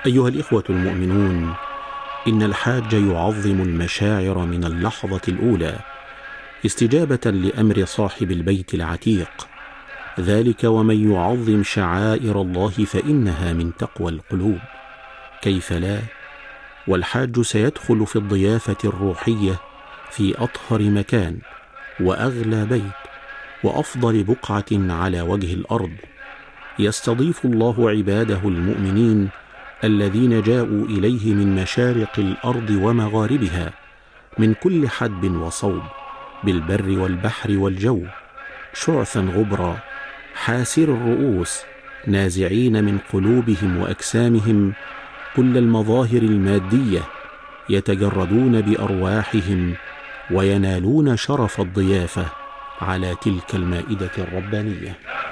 أيها الإخوة المؤمنون، إن الحاج يعظم المشاعر من اللحظة الأولى استجابة لأمر صاحب البيت العتيق، ذلك ومن يعظم شعائر الله فإنها من تقوى القلوب. كيف لا؟ والحاج سيدخل في الضيافة الروحية في أطهر مكان وأغلى بيت وأفضل بقعة على وجه الأرض، يستضيف الله عباده المؤمنين الذين جاءوا إليه من مشارق الأرض ومغاربها، من كل حدب وصوب، بالبر والبحر والجو، شعثا غبرا، حاسر الرؤوس، نازعين من قلوبهم وأجسامهم كل المظاهر المادية، يتجردون بأرواحهم وينالون شرف الضيافة على تلك المائدة الربانية.